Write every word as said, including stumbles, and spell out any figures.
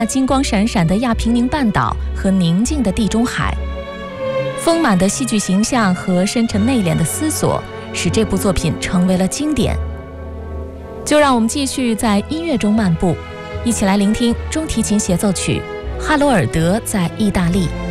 金光闪闪的亚平宁半岛和宁静的地中海。丰满的戏剧形象和深沉内敛的思索，使这部作品成为了经典。就让我们继续在音乐中漫步，一起来聆听中提琴协奏曲《哈罗尔德在意大利》。